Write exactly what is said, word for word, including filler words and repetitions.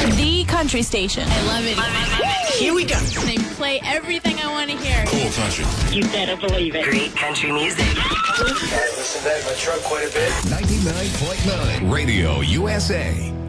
The country station. I love it. Here we go. They play everything I want to hear. Cool country. You better believe it. Great country music. I listen to that in my truck quite a bit. ninety-nine point nine Radio U S A.